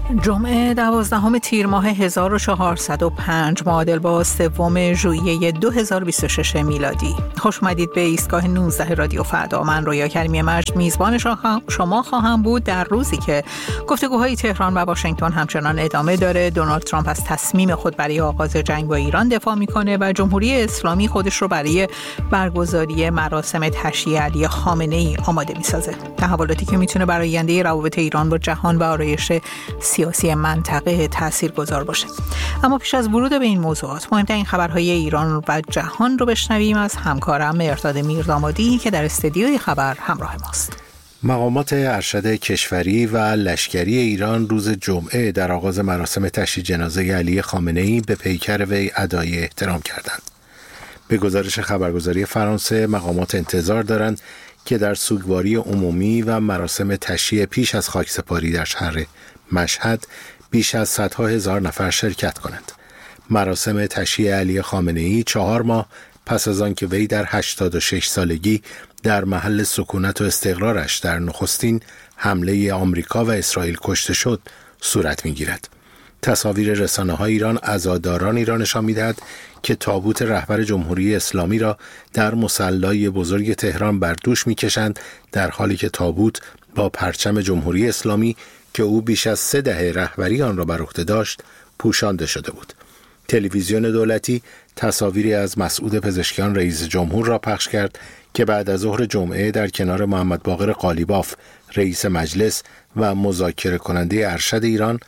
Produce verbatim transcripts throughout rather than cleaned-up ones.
جمعه دوازدهم تیر ماه هزار و چهارصد و پنج معادل با سوم ژوئیه دو هزار و بیست و شش میلادی. خوش اومدید به ایستگاه نوزده رادیو فردا. من رویا کریمی مجد میزبان شما خواهم بود در روزی که گفتگوهای تهران و واشنگتن همچنان ادامه داره. دونالد ترامپ از تصمیم خود برای آغاز جنگ با ایران دفاع میکنه و جمهوری اسلامی خودش رو برای برگزاری مراسم تشییع علی خامنه ای آماده میسازه. تحولاتی که میتونه برای آینده روابط ایران با جهان و آرایش سیاسی منطقه تاثیرگذار باشه. اما پیش از ورود به این موضوعات مهمترین خبرهای ایران و جهان رو بشنویم از همکارم مرداد میردامادی که در استدیوی خبر همراه ماست. مقامات ارشد کشوری و لشکری ایران روز جمعه در آغاز مراسم تشییع جنازه علی خامنه ای به پیکر وی ادای احترام کردند. به گزارش خبرگزاری فرانسه، مقامات انتظار دارند که در سوگواری عمومی و مراسم تشییع پیش از خاکسپاری در شهر مشهد بیش از صدها هزار نفر شرکت کنند. مراسم تشییع علی خامنه ای چهار ماه پس از آن که وی در هشتاد و شش سالگی در محل سکونت و استقرارش در نخستین حمله آمریکا و اسرائیل کشته شد صورت می‌گیرد. تصاویر رسانه‌های ایران عزادارانی را نشان می‌دهد که تابوت رهبر جمهوری اسلامی را در مصلی بزرگ تهران بر دوش می‌کشند، در حالی که تابوت با پرچم جمهوری اسلامی که او بیش از سه دهه رهبری آن را بر عهده داشت پوشانده شده بود. تلویزیون دولتی تصاویری از مسعود پزشکیان رئیس جمهور را پخش کرد که بعد از ظهر جمعه در کنار محمد باقر قالیباف رئیس مجلس و مذاکره کننده ارشد ایران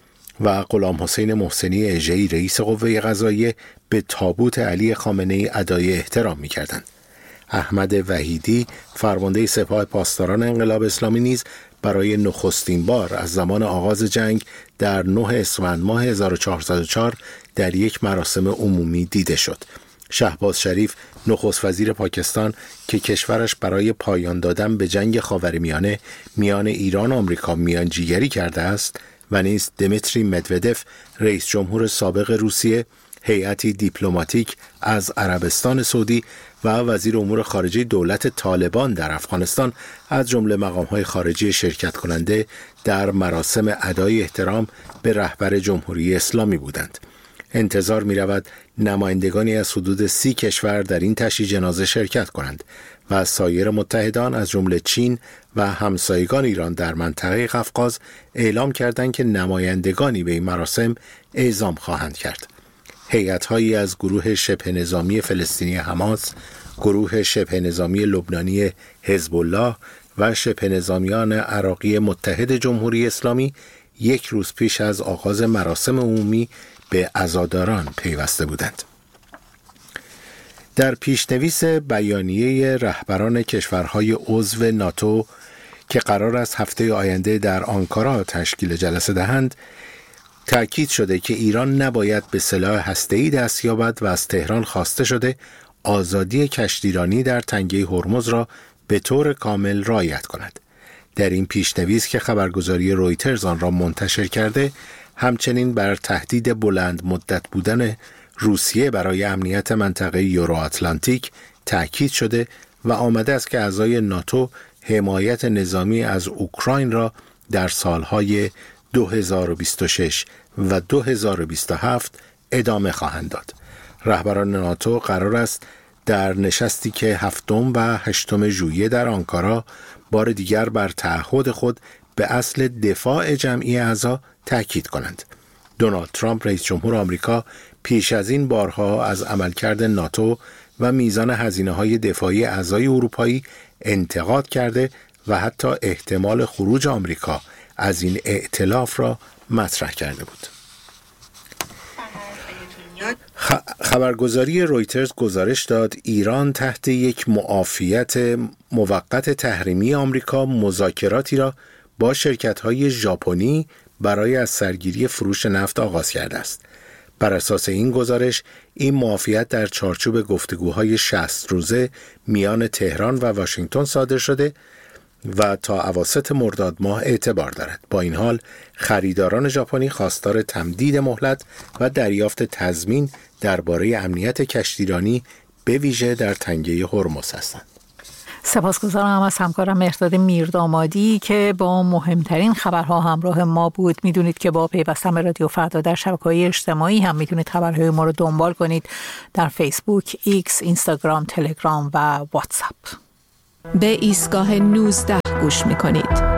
و غلام حسین محسنی اژه‌ای رئیس قوه قضاییه به تابوت علی خامنه ای ادای احترام می‌کردند. احمد وحیدی فرمانده سپاه پاسداران انقلاب اسلامی نیز برای نخستین بار از زمان آغاز جنگ در نه اسفند ماه هزار و چهارصد و چهار در یک مراسم عمومی دیده شد. شهباز شریف نخست وزیر پاکستان که کشورش برای پایان دادن به جنگ خاورمیانه میان ایران و آمریکا میانجیگری کرده است و نیز دمیتری مدودف رئیس جمهور سابق روسیه، هیئتی دیپلماتیک از عربستان سعودی و وزیر امور خارجه دولت طالبان در افغانستان از جمله مقام‌های خارجی شرکت کننده در مراسم ادای احترام به رهبر جمهوری اسلامی بودند. انتظار می‌رود نمایندگانی از حدود سی کشور در این تشییع جنازه شرکت کنند و سایر متحدان از جمله چین و همسایگان ایران در منطقه قفقاز اعلام کردند که نمایندگانی به این مراسم اعزام خواهند کرد. هیئت‌هایی از گروه شبه نظامی فلسطینی حماس، گروه شبه نظامی لبنانی حزب الله و شبه نظامیان عراقی متحد جمهوری اسلامی یک روز پیش از آغاز مراسم عمومی به عزاداران پیوسته بودند. در پیشنویس بیانیه رهبران کشورهای عضو ناتو که قرار است هفته آینده در آنکارا تشکیل جلسه دهند، تأکید شده که ایران نباید به سلاح هسته‌ای دست یابد و از تهران خواسته شده آزادی کشتیرانی در تنگه هرمز را به طور کامل رعایت کند. در این پیشنویس که خبرگزاری رویترز آن را منتشر کرده، همچنین بر تهدید بلند مدت بودن روسیه برای امنیت منطقه یورو آتلانتیک تأکید شده و آمده است که اعضای ناتو حمایت نظامی از اوکراین را در سالهای دو هزار و بیست و شش و دو هزار و بیست و هفت ادامه خواهند داد. رهبران ناتو قرار است در نشستی که هفتم و هشتم ژوئیه در آنکارا بار دیگر بر تعهد خود به اصل دفاع جمعی اعضا تأکید کنند. دونالد ترامپ رئیس جمهور آمریکا پیش از این بارها از عملکرد ناتو و میزان هزینه‌های دفاعی اعضای اروپایی انتقاد کرده و حتی احتمال خروج آمریکا از این ائتلاف را مطرح کرده بود. خبرگزاری رویترز گزارش داد ایران تحت یک معافیت موقت تحریمی آمریکا مذاکراتی را با شرکت‌های ژاپنی برای از سرگیری فروش نفت آغاز کرده است. بر اساس این گزارش این معافیت در چارچوب گفتگوهای شصت روزه میان تهران و واشنگتن صادر شده و تا اواسط مرداد ماه اعتبار دارد. با این حال خریداران ژاپنی خواستار تمدید مهلت و دریافت تضمین درباره امنیت کشتیرانی به ویژه در تنگه هرمز هستند. سپاسگزارم از همکارم مهرداد میردامادی که با مهمترین خبرها همراه ما بود. میدونید که با پیوستن به رادیو فردا در شبکه‌های اجتماعی هم میتونید خبرهای ما رو دنبال کنید در فیسبوک، ایکس، اینستاگرام، تلگرام و واتساپ. به ایستگاه نوزده گوش میکنید.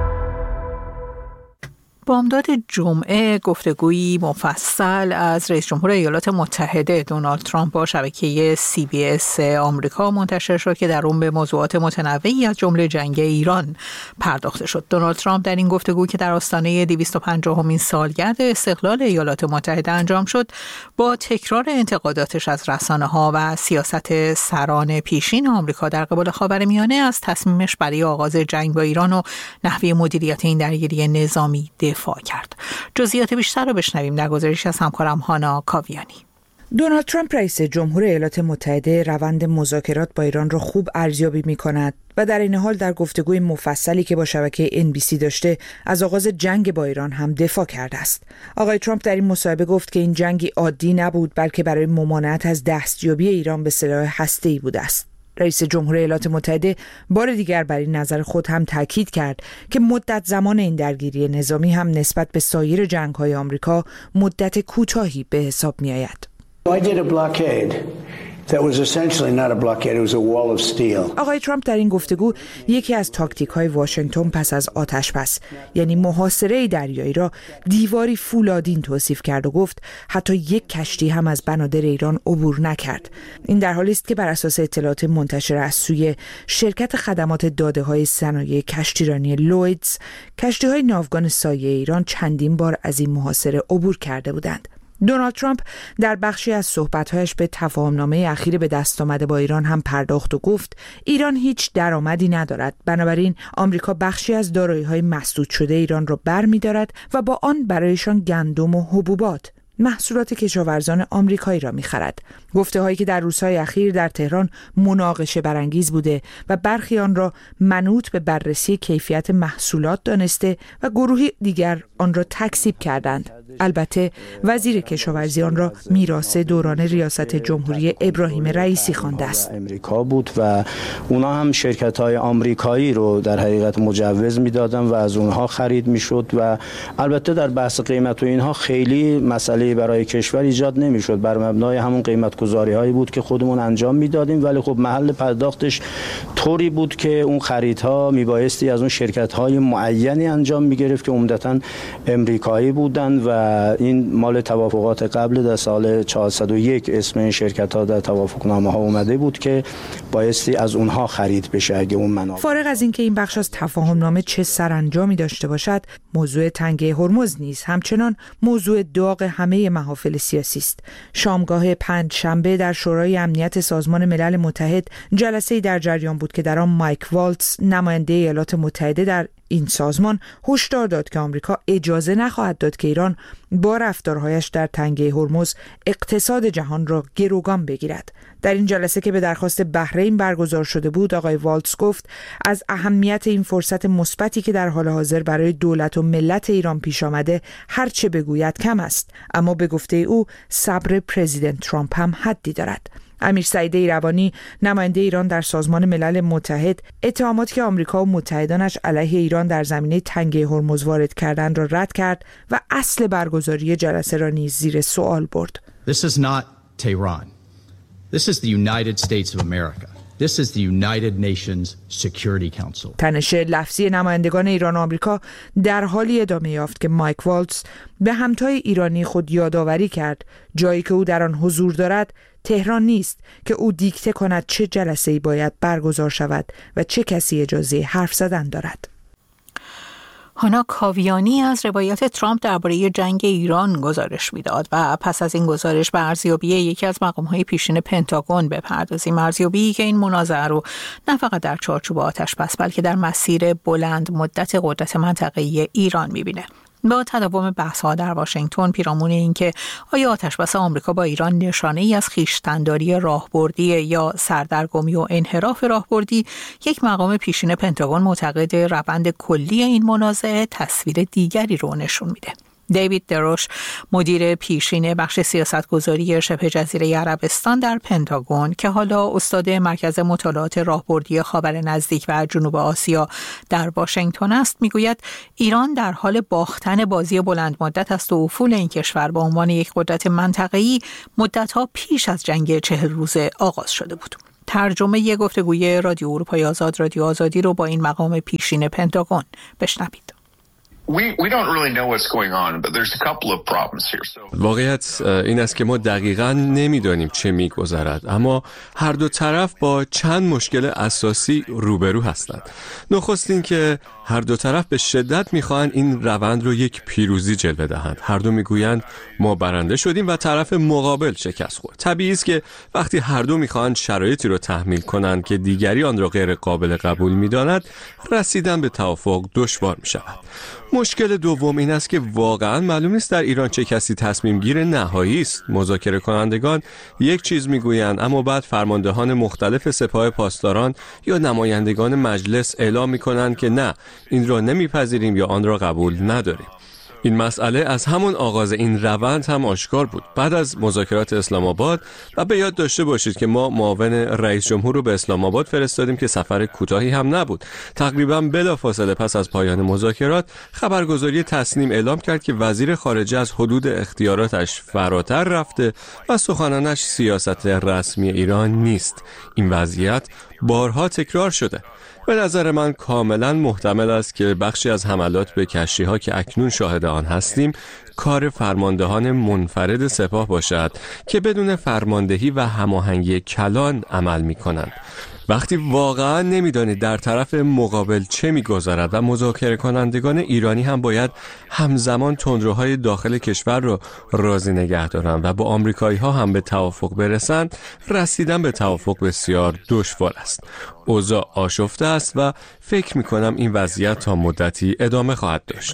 بامداد جمعه گفتگویی مفصل از رئیس جمهور ایالات متحده دونالد ترامپ با شبکه سی بی اس آمریکا منتشر شد که در اون به موضوعات متنوعی از جمله جنگ ایران پرداخته شد. دونالد ترامپ در این گفتگو که در آستانه دویست و پنجاهمین سالگرد استقلال ایالات متحده انجام شد، با تکرار انتقاداتش از رسانه‌ها و سیاست سران پیشین آمریکا در قبال خاورمیانه از تصمیمش برای آغاز جنگ با ایران و نحوه مدیریت این درگیری نظامی دفاع کرد. جزئیات بیشتر رو بشنویم در گزارش از همکارم هانا کاویانی. دونالد ترامپ رئیس جمهور ایالات متحده روند مذاکرات با ایران را خوب ارزیابی می‌کند و در این حال در گفتگوی مفصلی که با شبکه ان بی سی داشته از آغاز جنگ با ایران هم دفاع کرده است. آقای ترامپ در این مصاحبه گفت که این جنگی عادی نبود، بلکه برای ممانعت از دستیابی ایران به سلاح هسته‌ای بوده است. رئیس جمهور ایالات متحده بار دیگر بر این نظر خود هم تاکید کرد که مدت زمان این درگیری نظامی هم نسبت به سایر جنگ‌های آمریکا مدت کوتاهی به حساب می‌آید. I did a blockade that was essentially not a blockade, it was a wall of steel. آقای ترامپ در این گفتگو یکی از تاکتیک‌های واشنگتن پس از آتش‌بس، یعنی محاصره دریایی را دیواری فولادین توصیف کرد و گفت حتی یک کشتی هم از بنادر ایران عبور نکرد. این در حالی است که بر اساس اطلاعات منتشر از سوی شرکت خدمات داده‌های صنایع کشتیرانی لویدز، کشتی‌های ناوگان سایه ایران چندین بار از این محاصره عبور کرده بودند. دونالد ترامپ در بخشی از صحبت‌هایش به تفاهم‌نامه اخیر به دست آمده با ایران هم پرداخت و گفت ایران هیچ درآمدی ندارد، بنابراین آمریکا بخشی از دارایی‌های مسدود شده ایران را برمی‌دارد و با آن برایشان گندم و حبوبات، محصولات کشاورزان آمریکایی را می‌خرد. گفته‌هایی که در روزهای اخیر در تهران مناقشه برانگیز بوده و برخی آن را منوط به بررسی کیفیت محصولات دانسته و گروهی دیگر آن را تکذیب کردند. البته وزیر کشاورزی آن را میراث دوران ریاست جمهوری ابراهیم رئیسی خوانده است. امریکا بود و اونا هم شرکت‌های آمریکایی رو در حقیقت مجوز میدادن و از اونها خرید میشد و البته در بحث قیمت و اینها خیلی مسئله برای کشور ایجاد نمیشد، بر مبنای همون قیمت گذاری هایی بود که خودمون انجام میدادیم، ولی خب محل پرداختش طوری بود که اون خریدها میبایستی از اون شرکت‌های معینی انجام میگرفت که عمدتاً امریکایی بودند و این مال توافقات قبل در سال چهارصد و یک اسم این شرکت‌ها در توافقنامه ها اومده بود که بایستی از اونها خرید بشه اگه اون منابع. فارغ از اینکه این بخش از تفاهمنامه چه سرانجامی داشته باشد، موضوع تنگه هرمز نیز همچنان موضوع داغ همه محافل سیاسی است. شامگاه پنج شنبه در شورای امنیت سازمان ملل متحد جلسه‌ای در جریان بود که در آن مایک والتز، نماینده ایالات متحده در این سازمان، هشدار داد که آمریکا اجازه نخواهد داد که ایران با رفتارهایش در تنگه هرمز اقتصاد جهان را گروگان بگیرد. در این جلسه که به درخواست بحرین برگزار شده بود، آقای والتز گفت از اهمیت این فرصت مثبتی که در حال حاضر برای دولت و ملت ایران پیش آمده هر چه بگوید کم است، اما به گفته او صبر پرزیدنت ترامپ هم حدی دارد. امیر سعید ایروانی، نماینده ایران در سازمان ملل متحد، اتهاماتی که آمریکا و متحدانش علیه ایران در زمینه تنگه هرمز وارد کردند را رد کرد و اصل برگزاری جلسه را نیز زیر سوال برد. This is not Tehran. This is the United States of America. This is the United Nations Security Council. تنش لفظی نمایندگان ایران و آمریکا در حالی ادامه یافت که مایک والتز به همتای ایرانی خود یادآوری کرد جایی که او در آن حضور دارد تهران نیست که او دیکته کند چه جلسه‌ای باید برگزار شود و چه کسی اجازه حرف زدن دارد. هانا کاویانی از روایت ترامپ درباره جنگ ایران گزارش میداد و پس از این گزارش به ارزیابی یکی از مقام‌های پیشین پنتاگون بپردازیم. ارزیابی که این منازعه رو نه فقط در چارچوب آتش‌بس بلکه در مسیر بلند مدت قدرت منطقه‌ای ایران می‌بینه. با تداوم بحث‌ها در واشنگتن پیرامون اینکه آیا آتش‌بس آمریکا با ایران نشانه‌ای از خویشتن‌داری راهبردی یا سردرگمی و انحراف راهبردی، یک مقام پیشین پنتاگون معتقد روند کلی این منازعه تصویر دیگری رو نشون میده. دیوید دروش مدیر پیشین بخش سیاستگذاری شبه جزیره عربستان در پنتاگون که حالا استاد مرکز مطالعات راهبردی خاور نزدیک و جنوب آسیا در واشنگتن است میگوید ایران در حال باختن بازی بلند مدت است و افول این کشور به عنوان یک قدرت منطقه‌ای مدت‌ها پیش از جنگ چهل روزه آغاز شده بود. ترجمه ی گفتگوی رادیو اروپای آزاد رادیو آزادی رو با این مقام پیشین پنتاگون بشنوید. واقعیت این است که ما دقیقاً نمی‌دانیم چه می‌گذرد، اما هر دو طرف با چند مشکل اساسی روبرو هستند. نخست این که هر دو طرف به شدت می‌خواهند این روند رو یک پیروزی جلوه دهند. هر دو می‌گویند ما برنده شدیم و طرف مقابل شکست خورد. طبیعی است که وقتی هر دو می‌خواهند شرایطی رو تحمیل کنند که دیگری آن را غیر قابل قبول می‌داند، رسیدن به توافق دشوار می‌شود. مشکل دوم این است که واقعا معلوم نیست در ایران چه کسی تصمیم گیر نهایی است. مذاکره کنندگان یک چیز میگویند اما بعد فرماندهان مختلف سپاه پاسداران یا نمایندگان مجلس اعلام میکنند که نه، این را نمیپذیریم یا آن را قبول نداریم. این مسئله از همون آغاز این روند هم آشکار بود. بعد از مذاکرات اسلام آباد و به یاد داشته باشید که ما معاون رئیس جمهور رو به اسلام آباد فرستادیم که سفر کوتاهی هم نبود. تقریبا بلافاصله پس از پایان مذاکرات خبرگزاری تسنیم اعلام کرد که وزیر خارجه از حدود اختیاراتش فراتر رفته و سخنانش سیاست رسمی ایران نیست. این وضعیت بارها تکرار شده. به نظر من کاملا محتمل است که بخشی از حملات به کشتی‌ها که اکنون شاهد آن هستیم کار فرماندهان منفرد سپاه باشد که بدون فرماندهی و هماهنگی کلان عمل می‌کنند. وقتی واقعا نمیدانید در طرف مقابل چه میگذرد و مذاکره کنندگان ایرانی هم باید همزمان تندروهای داخل کشور را راضی نگه دارند و با آمریکایی ها هم به توافق برسند، رسیدن به توافق بسیار دشوار است. اوضاع آشفته است و فکر میکنم این وضعیت تا مدتی ادامه خواهد داشت.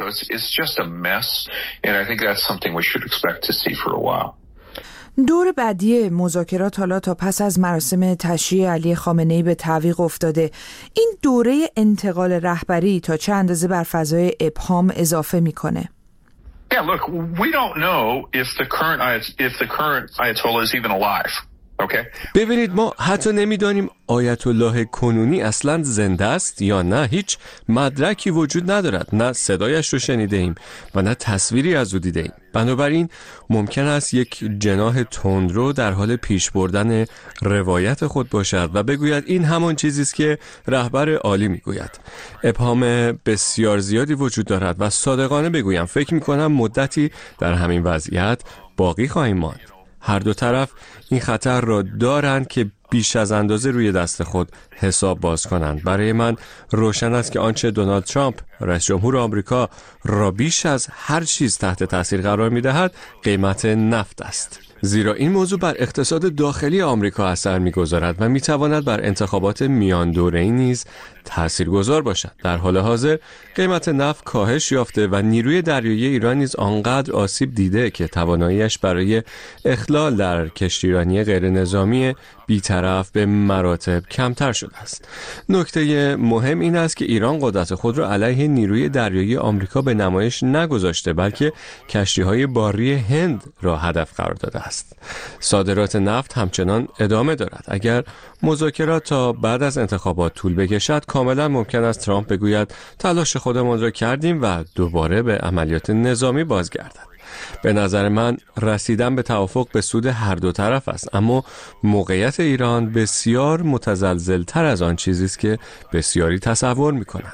دور بعدی مذاکرات حالا تا پس از مراسم تشییع علی خامنه‌ای به تعویق افتاده. این دوره انتقال رهبری تا چه اندازه بر فضای ابهام اضافه میکنه؟ Yeah, look, we don't know if the current if the current Ayatollah is even alive. Okay. ببینید ما حتی نمیدانیم آیت الله کنونی اصلا زنده است یا نه. هیچ مدرکی وجود ندارد، نه صدایش رو شنیده ایم و نه تصویری از او دیده ایم. بنابراین ممکن است یک جناح تندرو در حال پیش بردن روایت خود باشد و بگوید این همان چیزی است که رهبر عالی میگوید. ابهام بسیار زیادی وجود دارد و صادقانه بگویم فکر میکنم مدتی در همین وضعیت باقی خواهیم ماند. هر دو طرف این خطر را دارند که بیش از اندازه روی دست خود حساب باز کنند. برای من روشن است که آنچه دونالد ترامپ رئیس جمهور آمریکا را بیش از هر چیز تحت تاثیر قرار می‌دهد قیمت نفت است. زیرا این موضوع بر اقتصاد داخلی آمریکا اثر می‌گذارد و می‌تواند بر انتخابات میان دوره‌ای نیز تاثیرگذار باشد. در حال حاضر قیمت نفت کاهش یافته و نیروی دریایی ایران نیز آنقدر آسیب دیده که تواناییش برای اخلال در کشتیرانی غیر نظامی بی‌طرف به مراتب کمتر شده است. نکته مهم این است که ایران قدرت خود را علیه نیروی دریایی آمریکا به نمایش نگذاشته، بلکه کشتی‌های باری هند را هدف قرار داده است. صادرات نفت همچنان ادامه دارد. اگر مذاکرات تا بعد از انتخابات طول بکشد، کاملا ممکن است ترامپ بگوید تلاش خودمان را کردیم و دوباره به عملیات نظامی بازگردد. به نظر من رسیدن به توافق به سود هر دو طرف است، اما موقعیت ایران بسیار متزلزل‌تر از آن چیزی است که بسیاری تصور می‌کنند.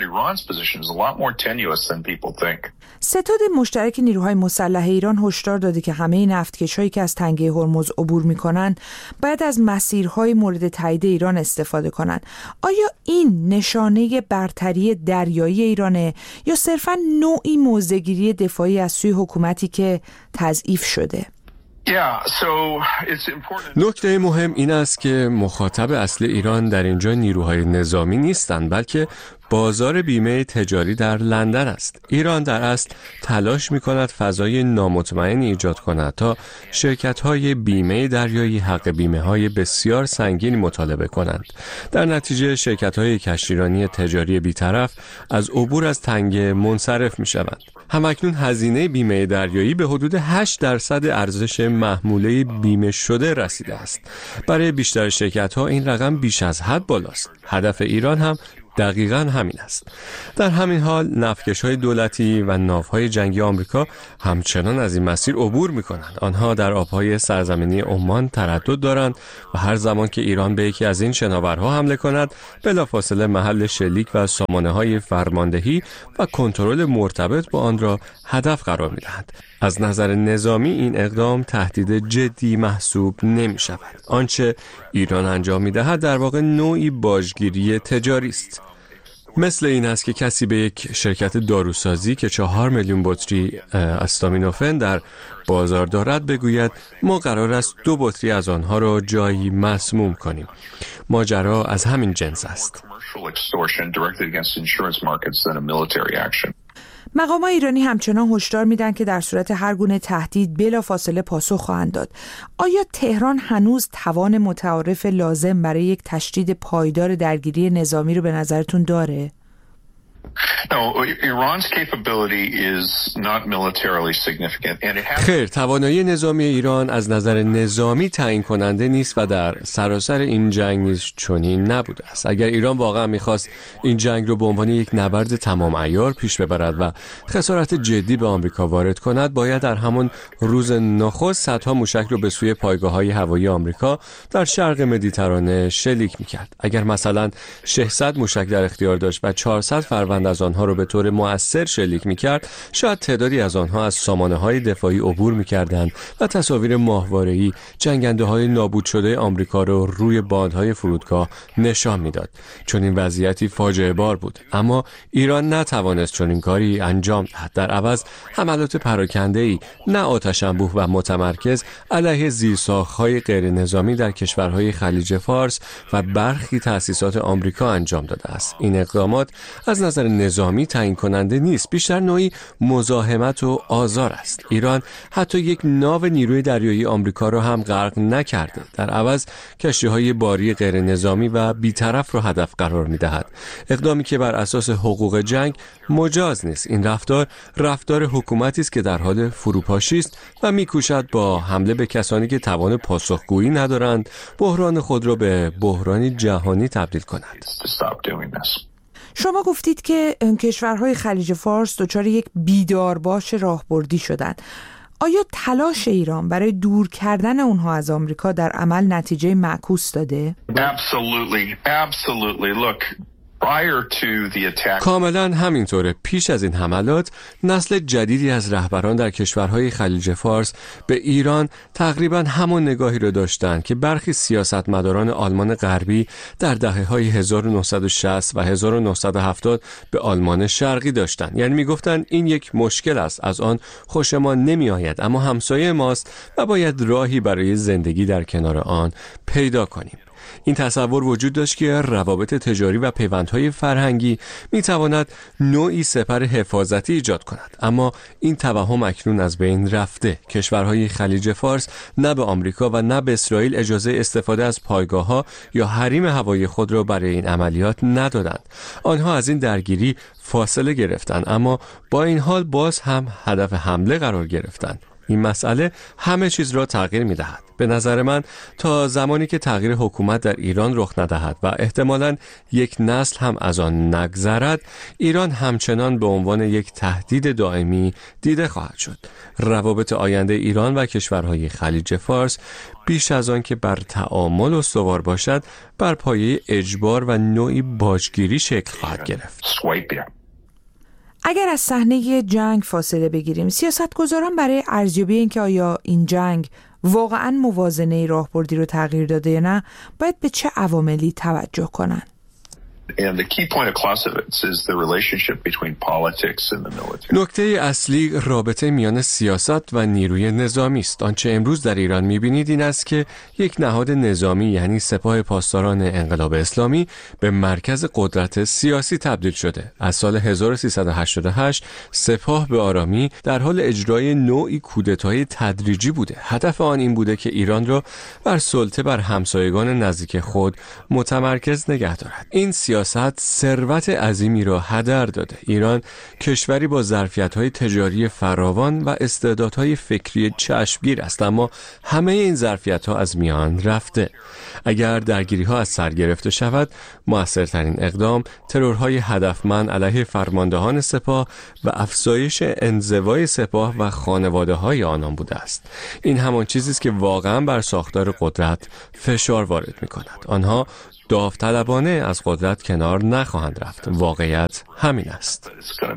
ستاد مشترک نیروهای مسلح ایران هشدار داده که همه نفتکش‌هایی که از تنگه هرمز عبور می‌کنند باید از مسیرهای مورد تایید ایران استفاده کنند. آیا این نشانه برتری دریایی ایرانه یا صرفاً نوعی موضع‌گیری دفاعی از سوی حکومتی که تضعیف شده؟ نکته مهم این است که مخاطب اصل ایران در اینجا نیروهای نظامی نیستند، بلکه بازار بیمه تجاری در لندن است. ایران در اصل تلاش می کند فضای نامطمئن ایجاد کند تا شرکت‌های بیمه دریایی حق بیمه های بسیار سنگینی مطالبه کنند. در نتیجه شرکت‌های کشتیرانی تجاری بی‌طرف از عبور از تنگه منصرف می شوند. همکنون هزینه بیمه دریایی به حدود هشت درصد ارزش محموله بیمه شده رسیده است. برای بیشتر شرکت‌ها این رقم بیش از حد بالاست. هدف ایران هم دقیقاً همین است. در همین حال نفتکش‌های دولتی و ناوهای جنگی آمریکا همچنان از این مسیر عبور می‌کنند. آنها در آب‌های سرزمینی عمان تردد دارند و هر زمان که ایران به یکی از این شناورها حمله کند، بلافاصله محل شلیک و سامانه‌های فرماندهی و کنترل مرتبط با آن را هدف قرار می‌دهند. از نظر نظامی این اقدام تهدید جدی محسوب نمی‌شود. آنچه ایران انجام می‌دهد در واقع نوعی باجگیری تجاری است. مثل این است که کسی به یک شرکت داروسازی که چهار میلیون بطری استامینوفن در بازار دارد بگوید ما قرار است دو بطری از آنها را جایی مسموم کنیم. ماجرا از همین جنس است. مقامات ایرانی همچنان هشدار میدن که در صورت هر گونه تهدید بلافاصله پاسخ خواهند داد. آیا تهران هنوز توان متعارف لازم برای یک تشدید پایدار درگیری نظامی رو به نظرتون داره؟ خیر، توانایی نظامی ایران از نظر نظامی تعیین کننده نیست و در سراسر این جنگ نیز چنین نبوده است. اگر ایران واقعا میخواست این جنگ رو به عنوان یک نبرد تمام عیار پیش ببرد و خسارت جدی به آمریکا وارد کند، باید در همون روز نخست صدها موشک رو به سوی پایگاه‌های هوایی آمریکا در شرق مدیترانه شلیک میکرد. اگر مثلا ششصد موشک در اختیار داشت و چهارصد فروند از آنها رو به طور مؤثر شلیک می‌کرد، شاید تعدادی از آنها از سامانه‌های دفاعی عبور می‌کردند و تصاویر ماهواره‌ای جنگنده‌های نابود شده آمریکا رو روی باندهای فرودگاه نشان می‌داد. چون این وضعیتی فاجعه بار بود، اما ایران نتوانست چنین کاری انجام دهد. در عوض حملات پراکنده‌ای نه آتش انبوه و متمرکز علیه زیرساخت‌های غیر نظامی در کشورهای خلیج فارس و برخی تأسیسات آمریکا انجام داده است. این اقدامات از نظر نظامی تعیین کننده نیست، بیشتر نوعی مزاحمت و آزار است. ایران حتی یک ناو نیروی دریایی آمریکا را هم غرق نکرده، در عوض کشتی‌های باری غیر نظامی و بی‌طرف را هدف قرار می‌دهد. اقدامی که بر اساس حقوق جنگ مجاز نیست. این رفتار رفتار حکومتی است که در حال فروپاشی است و می‌کوشد با حمله به کسانی که توان پاسخگویی ندارند، بحران خود را به بحرانی جهانی تبدیل کند. شما گفتید که کشورهای خلیج فارس دچار یک بیدارباش راهبردی شدند. آیا تلاش ایران برای دور کردن اونها از آمریکا در عمل نتیجه معکوس داده؟ Absolutely, absolutely. Look. کاملا همینطوره. پیش از این حملات نسل جدیدی از رهبران در کشورهای خلیج فارس به ایران تقریبا همون نگاهی رو داشتند که برخی سیاستمداران آلمان غربی در دهه‌های هزار و نهصد و شصت و هزار و نهصد و هفتاد به آلمان شرقی داشتند. یعنی میگفتند این یک مشکل است، از آن خوشمان نمیآید، اما همسایه ماست و باید راهی برای زندگی در کنار آن پیدا کنیم. این تصور وجود داشت که روابط تجاری و پیوندهای فرهنگی میتواند نوعی سپر حفاظتی ایجاد کند، اما این توهم اکنون از بین رفته. کشورهای خلیج فارس نه به آمریکا و نه به اسرائیل اجازه استفاده از پایگاه‌ها یا حریم هوایی خود را برای این عملیات ندادند. آنها از این درگیری فاصله گرفتند، اما با این حال باز هم هدف حمله قرار گرفتند. این مسئله همه چیز را تغییر می‌دهد. به نظر من تا زمانی که تغییر حکومت در ایران رخ ندهد و احتمالاً یک نسل هم از آن نگذرد، ایران همچنان به عنوان یک تهدید دائمی دیده خواهد شد. روابط آینده ایران و کشورهای خلیج فارس بیش از آن که بر تعامل استوار باشد، بر پایه اجبار و نوعی باجگیری شکل خواهد گرفت. اگر از صحنه جنگ فاصله بگیریم، سیاستگزاران برای ارزیابی اینکه آیا این جنگ واقعاً موازنه راهبردی رو تغییر داده یا نه، باید به چه عواملی توجه کنن؟ نکته اصلی رابطه میان سیاست و نیروی نظامی است. آنچه امروز در ایران می‌بینید این است که یک نهاد نظامی یعنی سپاه پاسداران انقلاب اسلامی به مرکز قدرت سیاسی تبدیل شده. از سال هزار و سیصد و هشتاد و هشت سپاه به آرامی در حال اجرای نوعی کودتای تدریجی بوده. هدف آن این بوده که ایران را بر سلطه بر همسایگان نزدیک خود متمرکز نگه دارد. این سیاست سیاست ثروت عظیمی را هدر داده. ایران کشوری با ظرفیت‌های تجاری فراوان و استعدادهای فکری چشمگیر است، اما همه این ظرفیت‌ها از میان رفته. اگر درگیری‌ها از سر گرفته شود، موثرترین اقدام ترورهای هدفمند علیه فرماندهان سپاه و افزایش انزوای سپاه و خانواده‌های آنان بوده است. این همان چیزی است که واقعاً بر ساختار قدرت فشار وارد می‌کند. آنها داوطلبانه از قدرت کنار نخواهند رفت. واقعیت همین است.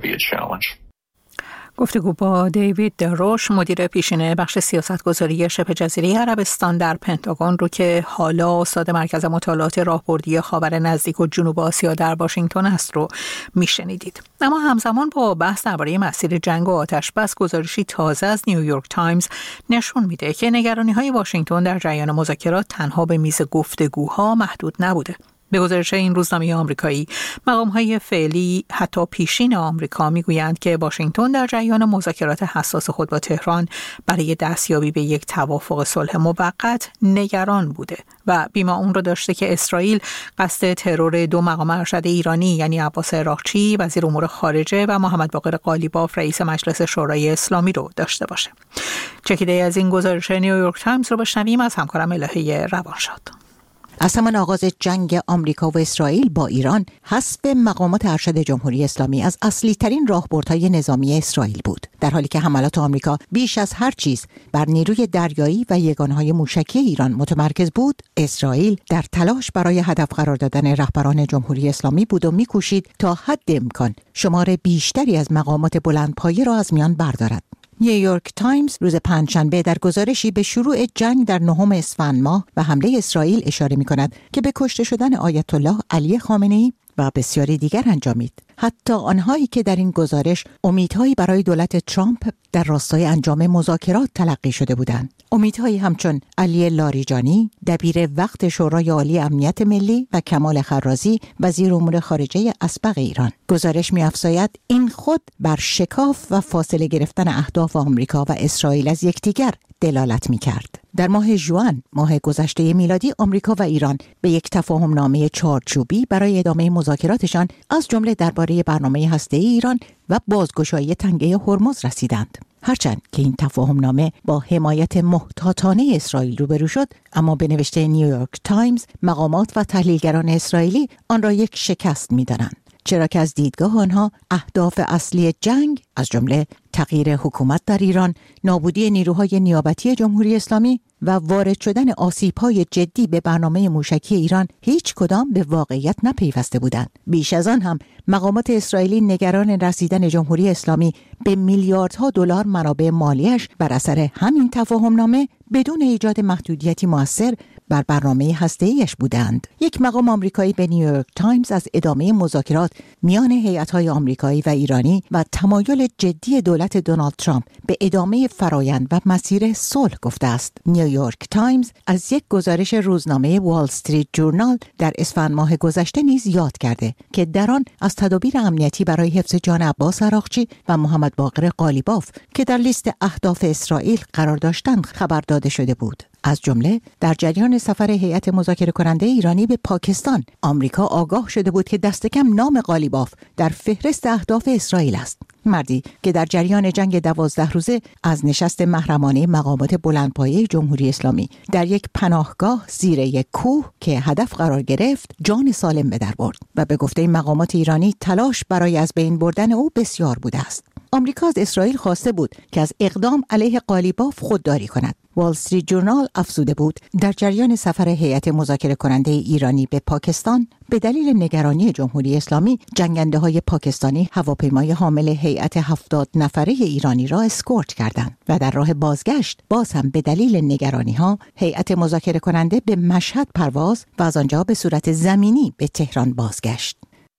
گفتگو با دیوید دروش، مدیر پیشین بخش سیاستگذاری شبه جزیره عربستان در پنتاگون، رو که حالا استاد مرکز مطالعات راهبردی خاور نزدیک و جنوب آسیا در واشنگتن است رو میشنیدید. اما همزمان با بحث درباره مسیر جنگ و آتش بس، گزارشی تازه از نیویورک تایمز نشون میده که نگرانی‌های واشنگتن در جریان مذاکرات تنها به میز گفتگوها محدود نبوده. به گزارش این روزنامه آمریکایی، مقام‌های فعلی حتی پیشین آمریکا میگویند که واشنگتن در جریان مذاکرات حساس خود با تهران برای دستیابی به یک توافق صلح موقت نگران بوده و بیما اون رو داشته که اسرائیل قصد ترور دو مقام ارشد ایرانی، یعنی عباس عراقچی وزیر امور خارجه و محمد باقر قالیباف رئیس مجلس شورای اسلامی رو داشته باشه. چکیده از این گزارش نیویورک تایمز رو بشنویم از همکارم الهه روانشاد. از همان آغاز جنگ آمریکا و اسرائیل با ایران، حسب مقامات ارشد جمهوری اسلامی از اصلی ترین راهبردهای نظامی اسرائیل بود، در حالی که حملات آمریکا بیش از هر چیز بر نیروی دریایی و یگانهای موشکی ایران متمرکز بود. اسرائیل در تلاش برای هدف قرار دادن رهبران جمهوری اسلامی بود و می‌کوشید تا حد امکان شمار بیشتری از مقامات بلندپایه را از میان بردارد. نیویورک تایمز روز پنجشنبه در گزارشی به شروع جنگ در نهم اسفند ماه و حمله اسرائیل اشاره می‌کند که به کشته شدن آیت الله علی خامنه‌ای و بسیاری دیگر انجامید. حتی آنهایی که در این گزارش امیدهایی برای دولت ترامپ در راستای انجام مذاکرات تلقی شده بودند. امیدهایی همچون علی لاریجانی، دبیر وقت شورای عالی امنیت ملی، و کمال خرازی، وزیر امور خارجه اسبق ایران. گزارش می‌افزاید این خود بر شکاف و فاصله گرفتن اهداف آمریکا و اسرائیل از یکدیگر دلالت می‌کرد. در ماه ژوئن ماه گذشته میلادی، آمریکا و ایران به یک تفاهم نامه چارچوبی برای ادامه مذاکراتشان از جمله درباره برنامه هسته‌ای ایران و بازگشایی تنگه هرمز رسیدند. هرچند که این تفاهم نامه با حمایت محتاطانه اسرائیل روبرو شد، اما به نوشته نیویورک تایمز مقامات و تحلیلگران اسرائیلی آن را یک شکست می‌دانند، چرا که از دیدگاه آنها اهداف اصلی جنگ از جمله تغییر حکومت در ایران، نابودی نیروهای نیابتی جمهوری اسلامی و وارد شدن آسیب‌های جدی به برنامه موشکی ایران هیچ کدام به واقعیت نپیوسته بودند. بیش از آن هم مقامات اسرائیلی نگران رسیدن جمهوری اسلامی به میلیاردها دلار منابع مالیش بر اثر همین تفاهمنامه بدون ایجاد محدودیتی مؤثر بر برنامه هسته‌ایش بودند. یک مقام آمریکایی به نیویورک تایمز از ادامه مذاکرات میان هیئت‌های آمریکایی و ایرانی و تمایل جدی دولت دونالد ترامپ به ادامه فرایند و مسیر صلح گفته است. نیویورک تایمز از یک گزارش روزنامه وال استریت جورنال در اسفند ماه گذشته نیز یاد کرده که در آن از تدابیر امنیتی برای حفظ جان عباس عراقچی و محمد باقر قالیباف که در لیست اهداف اسرائیل قرار داشتند خبر داده شده بود. از جمله در جریان سفر هیئت مذاکره کننده ایرانی به پاکستان، آمریکا آگاه شده بود که دست کم نام قالیباف در فهرست اهداف اسرائیل است. مردی که در جریان جنگ دوازده روزه از نشست محرمانه مقامات بلندپایه جمهوری اسلامی در یک پناهگاه زیر یک کوه که هدف قرار گرفت جان سالم به در برد و به گفته مقامات ایرانی تلاش برای از بین بردن او بسیار بوده است. آمریکا از اسرائیل خواسته بود که از اقدام علیه قالیباف خودداری کند. وال استریت جورنال افزوده بود در جریان سفر هیئت مذاکره کننده ایرانی به پاکستان به دلیل نگرانی جمهوری اسلامی، جنگنده‌های پاکستانی هواپیمای حامل هیئت هفتاد نفره ایرانی را اسکورت کردند و در راه بازگشت باز هم به دلیل نگرانی‌ها هیئت مذاکره کننده به مشهد پرواز و از آنجا به صورت زمینی به تهران بازگشت.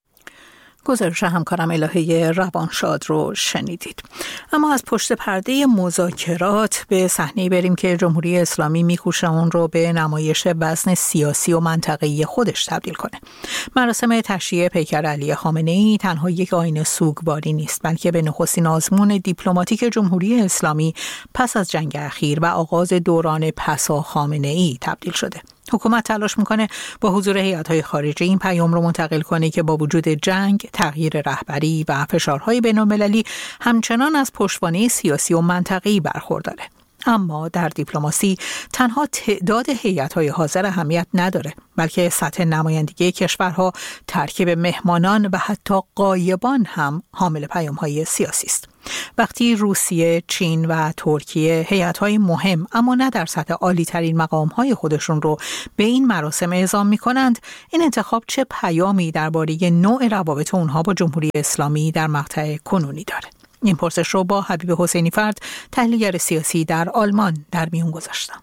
گزارش همکارم الهه روانشاد رو شنیدید. اما از پشت پرده مذاکرات به صحنه‌ای بریم که جمهوری اسلامی می‌کوشه اون رو به نمایش وزن سیاسی و منطقه‌ای خودش تبدیل کنه. مراسم تشییع پیکر علی خامنه‌ای تنها یک آیین سوگواری نیست، بلکه به نخستین آزمون دیپلماتیک جمهوری اسلامی پس از جنگ اخیر و آغاز دوران پسا خامنه‌ای تبدیل شده. حکومت تلاش میکنه با حضور هیئت‌های خارجی این پیام رو منتقل کنه که با وجود جنگ، تغییر رهبری و فشارهای بین‌المللی همچنان از پشتوانه سیاسی و منطقه‌ای برخورداره. اما در دیپلماسی تنها تعداد هیئت‌های حاضر اهمیت نداره، بلکه سطح نمایندگی کشورها، ترکیب مهمانان و حتی غایبان هم حامل پیام‌های سیاسی است. وقتی روسیه، چین و ترکیه هیئت‌های مهم اما نه در سطح عالی‌ترین مقام‌های خودشون رو به این مراسم اعزام می‌کنند، این انتخاب چه پیامی درباره نوع روابط اونها با جمهوری اسلامی در مقطع کنونی داره؟ این پرسش رو با حبیب حسینی فرد، تحلیلگر سیاسی در آلمان، در میون گذاشتم.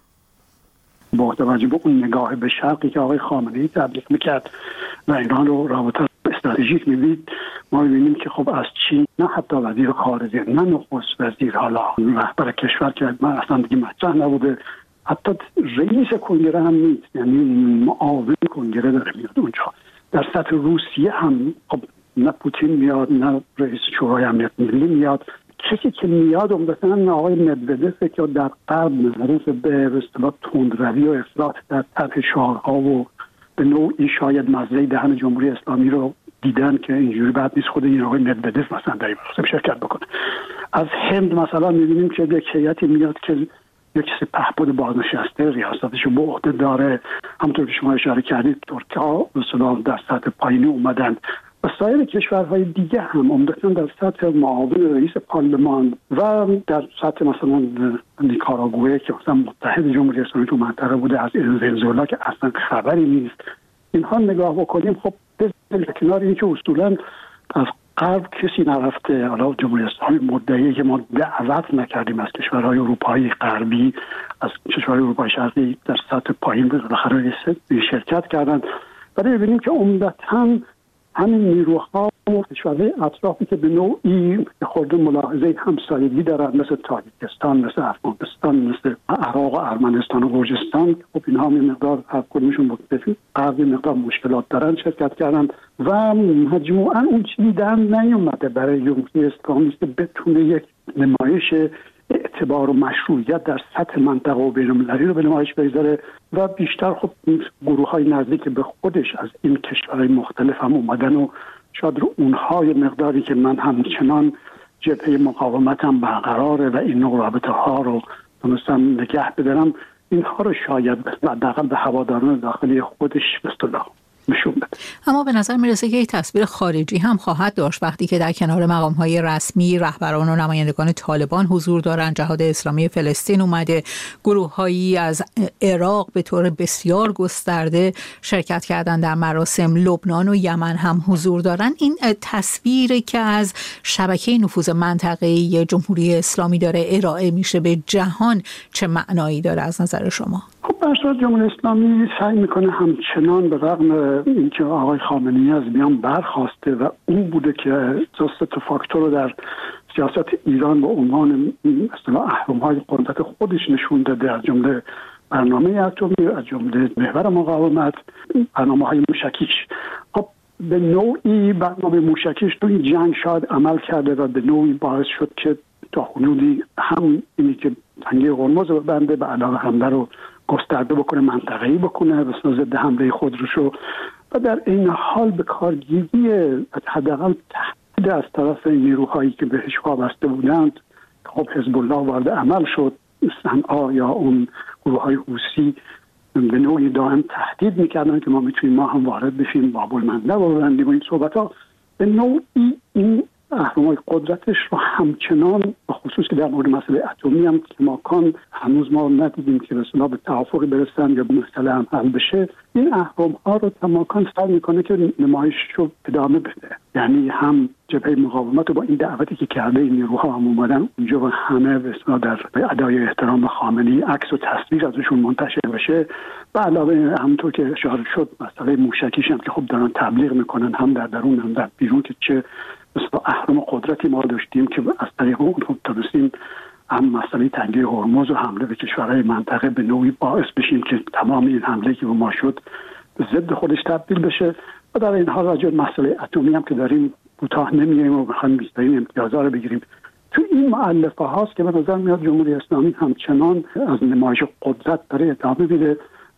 با توجه به اون نگاه به شرقی که آقای خامنه‌ای تبلیغ میکرد و ایران رو رابطه استراتژیک می‌دید، ما می‌بینیم که خب از چین نه حتی وزیر خارجه، نه نخست وزیر، حالا رهبر کشور که من اصلا دیگه مطرح نبوده، حتی رئیس کنگره هم نیست، یعنی معاون کنگره داره میاد اونجا. در سطح روسیه هم خب نه پوتین میاد، نه رئیس شورای امنیت ملی میاد. کسی که میاد عمدتاً آقای مدودف که در غرب معروف به اصطلاح تندروی و افراط در طرح شعارها و به نوعی شاید مزرعه دهن جمهوری اسلامی رو دیدن که اینجوری بعد نیست خود این آقای مدودف مثلا در این مراسم شرکت بکنه. از هند مثلا میبینیم که یک هیئتی میاد که یک سپهبد بازنشسته ریاستش رو به عهده داره. همونطور که شما اشاره کردید ترک‌ها مثلا در سطح پایینی اومدن و سایر کشورهای دیگه هم عمدتاً در سطح معاون رئیس پارلمان و در سطح مثلا نیکاراگوئه که مثلا متحد جمهوری اسلامی تو منطقه بوده، از ونزوئلا که اصلا خبری نیست. اینها نگاه بکنیم خب به کنار اینکه اصولاً از غرب کسی نرفته، حالا جمهوری اسلامی مدعیه که ما دعوت نکردیم از کشورهای اروپایی غربی، از کشورهای اروپای شرقی در سطح پایین بالاخره شرکت کردن، ولی ببینیم که عمدتاً همین نیروها و کشورهای اطرافی که به نوعی خورده ملاحظه همسایگی دارن، مثل تاجیکستان، مثل افغانستان، مثل عراق و ارمنستان و گرجستان، خب اینها هم مقدار هر کدومشون مختلفی غربی مقدار مشکلات دارن، شرکت کردن و مجموعاً اون چیزی در نیومده برای جمهوری اسلامی که بتونه یک نمایش اعتبار و مشروعیت در سطح منطقه و بین‌المللی رو به نمایش بگذاره و بیشتر خب گروه‌های نزدیک به خودش از این کشورهای مختلف هم اومدن و شاید رو اونها یه مقداری که من همچنان جبهه مقاومتم برقراره و این نوع رابطه ها رو تونستم نگه بدارم، اینها رو شاید حداقل به هواداران داخلی خودش به اصطلاح نشون بده. اما به نظر میرسه که یک تصویر خارجی هم خواهد داشت وقتی که در کنار مقام‌های رسمی رهبران و نمایندگان طالبان حضور دارند. جهاد اسلامی فلسطین اومده، گروه‌هایی از عراق به طور بسیار گسترده شرکت کردن در مراسم، لبنان و یمن هم حضور دارن. این تصویری که از شبکه نفوذ منطقه‌ای جمهوری اسلامی داره ارائه میشه به جهان چه معنایی داره از نظر شما؟ خب برای جمهوری اسلامی سعی میکنه همچنان به رغم اینکه آقای خامنه‌ای از میان برخواسته و اون بوده که سه تا فاکتور رو در سیاست ایران به عنوان اصطلاح اهرم‌های قدرت خودش نشون داده، از جمله برنامه اتمی، از جمله محور مقاومت، برنامه‌های موشکیش. خب به نوعی برنامه موشکیش تو این جنگ شاید عمل کرده و به نوعی باعث شد که تا حدودی هم اینی که تنگه هرمز رو بنده به علاوه حمله رو گسترده بکنه، منطقه‌ای بکنه، به ضد حمله خودش رو، و در این حال به کارگیری حداقل تهدید از طرف نیروهایی که بهش وابسته بودند، خب حزب الله وارد عمل شد، صنعا یا اون گروه‌های حوثی به نوعی دائم تهدید میکردن که ما میتونیم ما هم وارد بشیم، باب المندب رو ببندیم و این صحبت‌ها. به نوعی این اهرم‌های قدرتش رو همچنان، به خصوص که در مورد مسئله اتمی هم کماکان هنوز ما ندیدیم که رسما به توافقی برسن یا به مسئله هم حل بشه، این اهرم‌ها رو کماکان سعی میکنه که نمایش رو ادامه بده. یعنی هم جبهه مقاومت رو با این دعوتی که کرده این نیروها هم اومدن اونجا و همه به اصطلاح در ادای احترام به خامنه‌ای عکس و تصویر ازشون منتشر بشه، و علاوه همونطور که اشاره شد مسئله موشکیش هم که خب دارن تبلیغ میکنن، هم در درون هم در بیرون، که چه مثلا اهرم قدرتی ما داشتیم که از طریق اون تونستیم هم مسئله تنگه هرمز و حمله به کشورهای منطقه به نوعی باعث بشیم که تمام این حمله که به ما شد به ضد خودش تبدیل بشه. و در این حال راجع به مسئله اتمی هم که داریم کوتاه نمیایم و بخوایم بیشترین امتیازها رو بگیریم. تو این مؤلفه هاست که به نظر میاد جمهوری اسلامی همچنان از نمایش قدرت داره ادامه میده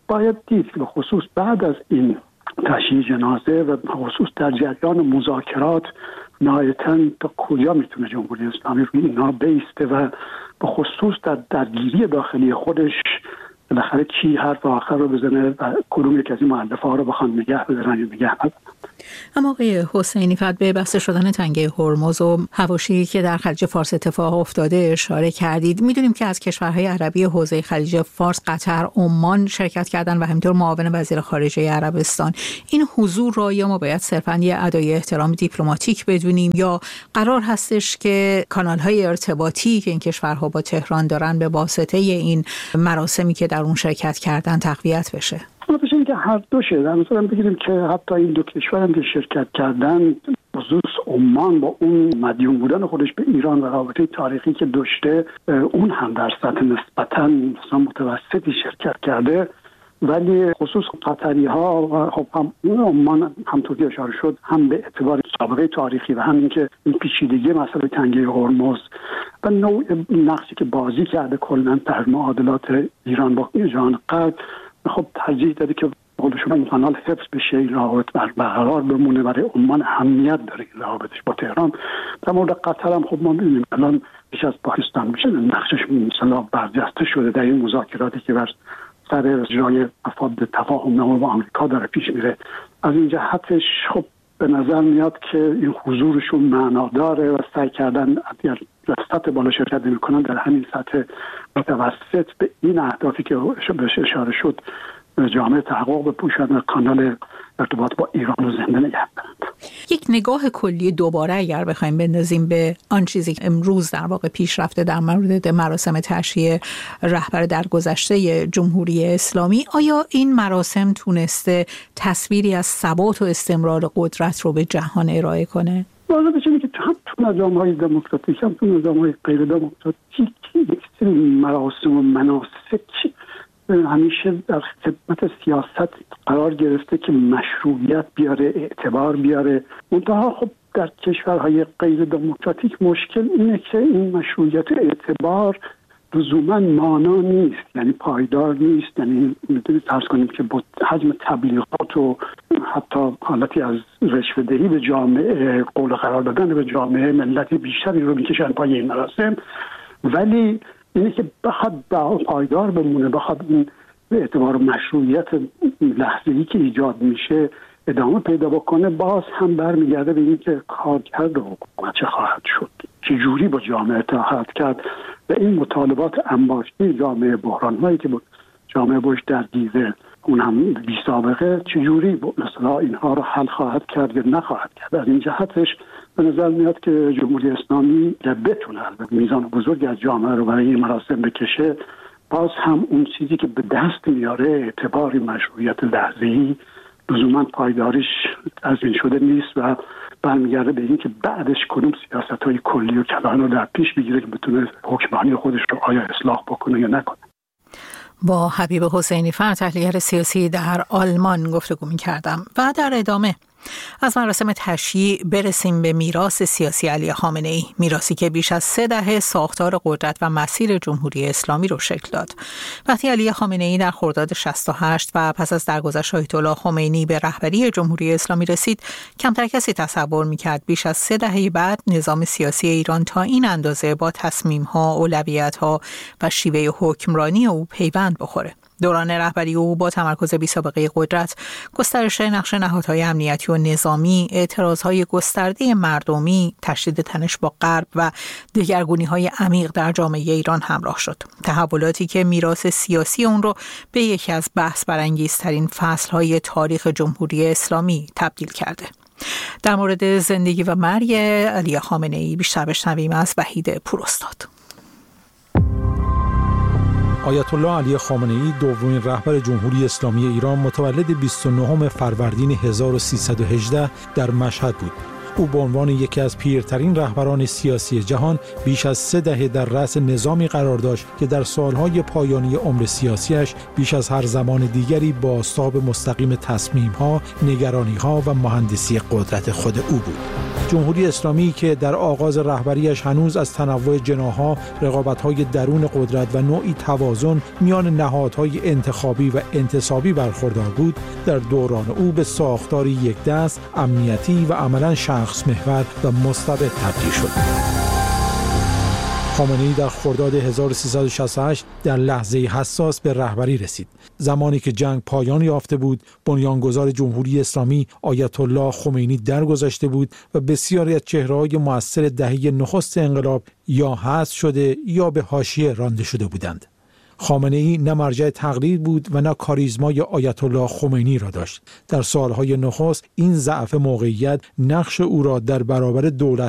باید دید که به خصوص بعد از این تشییع جنازه و خصوص در جریان مذاکرات نهایتاً تا کجا میتونه جمهوری اسلامی روی اینا بیسته و به خصوص در درگیری داخلی خودش بالاخره کی حرف آخر رو بزنه و کدوم یک از این مؤلفه ها رو بخوان نگه بدارن یا نگه ندارن. اما آقای حسینی فقط به بسته شدن تنگه هرمز و حواشی که در خلیج فارس اتفاق افتاده اشاره کردید. میدونیم که از کشورهای عربی حوزه خلیج فارس قطر، عمان شرکت کردن و همینطور معاون وزیر خارجه عربستان. این حضور را یا ما باید صرفاً یه ادای احترام دیپلماتیک بدونیم یا قرار هستش که کانال‌های ارتباطی که این کشورها با تهران دارن به واسطه این مراسمی که در اون شرکت کردن تقویت بشه؟ بشه این که هر دوشه. در مثلا بگیریم که حتی این دو کشور هم که شرکت کردن، خصوص عمان با اون مدیون بودن خودش به ایران و رابطه تاریخی که داشته، اون هم در سطح نسبتاً مثلا متوسطی شرکت کرده، ولی خصوص قطری ها و خب هم عمان همونطور که اشاره شد هم به اعتبار سابقه تاریخی و هم اینکه این پیچیدگی مسئله تنگه هرمز و نوع نقشی که بازی کرده کلاً در معادلات ایران با جهان غرب، خب ترجیح داده که قول شما این کانال حفظ بشه، این رابط برقرار بمونه. برای عمان اهمیت داره این رابطش با تهران. در مورد قطر هم خب ما می‌بینیم الان بیش از پاکستان میشه نقشش مثلا برجسته شده در این مذاکراتی که بر سر جای مفاد تفاهم نامه با آمریکا داره پیش میره. از این جهتش خب به نظر میاد که این حضورشون معناداره و سعی کردن اگر سطح بالا شرکت نمی‌کنن در همین سطح متوسط به این اهدافی که بهش اشاره شد جامعه تحقق بپوشن و کانال ارتباط با ایران رو زنده نگه دارند. یک نگاه کلی دوباره اگر بخوایم بندازیم به آن چیزی که امروز در واقع پیش رفته در مورد مراسم تشییع رهبر درگذشته جمهوری اسلامی، آیا این مراسم تونسته تصویری از ثبات و استمرار قدرت رو به جهان ارائه کنه؟ واضح بشه که هم تو نظام‌های دموکراتیک هم تو نظام‌های غیر دموکراتیک یک سری مراسم و مناسک همیشه در خدمت سیاست قرار گرفته که مشروعیت بیاره، اعتبار بیاره. منتها خب در کشورهای غیر دموکراتیک مشکل اینه که این مشروعیت و اعتبار لزوما مانا نیست، یعنی پایدار نیست. یعنی میتونید فرض کنیم که با حجم تبلیغات و حتی حالتی از رشوه‌دهی به جامعه، قول قرار دادن به جامعه، ملت بیشتری رو میکشن پای این مراسم، ولی اینه که بخواد پایدار بمونه، بخواد این به اعتبار مشروعیت لحظه‌ای که ایجاد میشه ادامه پیدا بکنه، باز هم برمیگرده به این که کارکرد حکومت چه خواهد شد، چه جوری با جامعه خواهد کرد و این مطالبات انباشته جامعه، بحران‌هایی که جامعه باش در دیده اون هم بی سابقه، چه جوری مثلا اینها رو حل خواهد کرد یا نخواهد کرد. از این جهتش به نظر میاد که جمهوری اسلامی که بتونه میزان بزرگی از جامعه رو برای این مراسم بکشه، باز هم اون چیزی که به دست میاره اعتباری مشروعیت لحظه‌ای لزوما پایداریش از این شده نیست و برمیگرده به این که بعدش کدوم سیاست‌های کلی و کلان رو در پیش بگیره که بتونه حکمرانی خودش رو آیا اصلاح بکنه یا نکنه. با حبیب حسینی فر، تحلیلگر سیاسی در آلمان گفتگو می‌کردم. و در ادامه از مراسم تشییع برسیم به میراث سیاسی علی خامنه‌ای، میراثی که بیش از سه دهه ساختار قدرت و مسیر جمهوری اسلامی رو شکل داد. وقتی علی خامنه‌ای در خرداد شصت و هشت و پس از درگذشت آیت الله خمینی به رهبری جمهوری اسلامی رسید، کمتر کسی تصور می‌کرد بیش از سه دهه بعد نظام سیاسی ایران تا این اندازه با تصمیم‌ها، اولویت‌ها و شیوه حکمرانی او پیوند بخوره. دوران رهبری او با تمرکز بی‌سابقه قدرت، گسترش نقش نهادهای امنیتی و نظامی، اعتراضهای گسترده مردمی، تشدید تنش با غرب و دگرگونی‌های عمیق در جامعه ایران همراه شد. تحولاتی که میراث سیاسی اون رو به یکی از بحث برانگیزترین فصل‌های تاریخ جمهوری اسلامی تبدیل کرده. در مورد زندگی و مرگ علی خامنه‌ای بیشتر بشنویم از وحید پوراستاد. آیت الله علی خامنه‌ای دومین رهبر جمهوری اسلامی ایران متولد بیست و نهم فروردین هزار و سیصد و هجده در مشهد بود. او به عنوان یکی از پیرترین رهبران سیاسی جهان بیش از سه دهه در رأس نظامی قرار داشت که در سالهای پایانی عمر سیاسیش بیش از هر زمان دیگری بازتاب مستقیم تصمیم‌ها، نگرانی‌ها و مهندسی قدرت خود او بود. جمهوری اسلامی که در آغاز رهبریش هنوز از تنوع جناح‌ها، رقابت‌های درون قدرت و نوعی توازن میان نهادهای انتخابی و انتصابی برخوردار بود، در دوران او به ساختاری یک دست، امنیتی و عملاً شخص محور و مستبد تبدیل شد. خامنه‌ای در خرداد هزار و سیصد و شصت و هشت در لحظه حساس به رهبری رسید. زمانی که جنگ پایان یافته بود، بنیانگذار جمهوری اسلامی آیت الله خمینی درگذشته بود و بسیاری از چهره‌های مؤثر دهه نخست انقلاب یا حذف شده یا به حاشیه رانده شده بودند. خامنه‌ای نه مرجع تقلید بود و نه کاریزمای آیت الله خمینی را داشت. در سالهای نخست این ضعف موقعیت نقش او را در برابر دولت